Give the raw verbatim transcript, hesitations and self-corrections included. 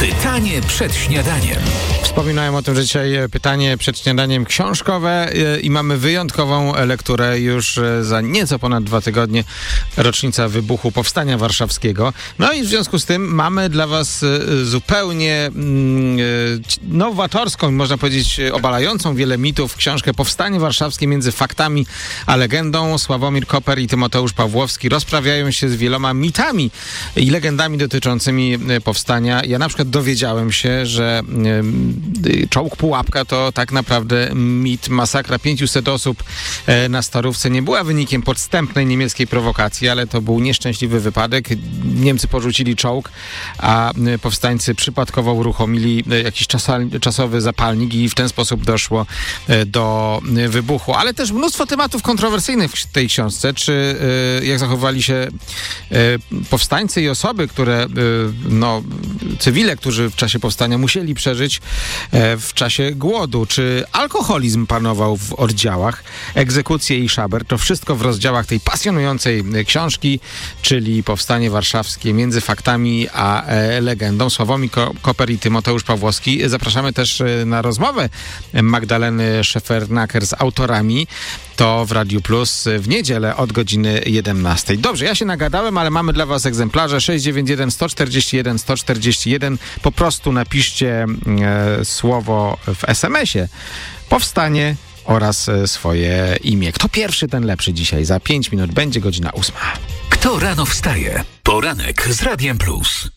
Pytanie przed śniadaniem. Wspominałem o tym, że dzisiaj pytanie przed śniadaniem książkowe i mamy wyjątkową lekturę już za nieco ponad dwa tygodnie, rocznica wybuchu Powstania Warszawskiego. No i w związku z tym mamy dla was zupełnie nowatorską, można powiedzieć obalającą wiele mitów książkę Powstanie Warszawskie między faktami a legendą. Sławomir Koper i Tymoteusz Pawłowski rozprawiają się z wieloma mitami i legendami dotyczącymi powstania. Ja na przykład dowiedziałem się, że czołg Pułapka to tak naprawdę mit. Masakra pięciuset osób na Starówce nie była wynikiem podstępnej niemieckiej prowokacji, ale to był nieszczęśliwy wypadek. Niemcy porzucili czołg, a powstańcy przypadkowo uruchomili jakiś czasa- czasowy zapalnik i w ten sposób doszło do wybuchu. Ale też mnóstwo tematów kontrowersyjnych w tej książce. Czy jak zachowali się powstańcy i osoby, które, no, cywile, którzy w czasie powstania musieli przeżyć w czasie głodu. Czy alkoholizm panował w oddziałach, egzekucje i szaber? To wszystko w rozdziałach tej pasjonującej książki, czyli Powstanie Warszawskie między faktami a e, legendą. Sławomir Koper i Tymoteusz Pawłowski. Zapraszamy też na rozmowę Magdaleny Szefernaker z autorami. To w Radiu Plus w niedzielę od godziny jedenastej. Dobrze, ja się nagadałem, ale mamy dla was egzemplarze sześć dziewięć jeden sto czterdzieści jeden sto czterdzieści jeden. Po prostu napiszcie e, słowo w es em esie Powstanie oraz e, swoje imię. Kto pierwszy, ten lepszy dzisiaj. Za pięć minut będzie godzina ósma. Kto rano wstaje? Poranek z Radiem Plus.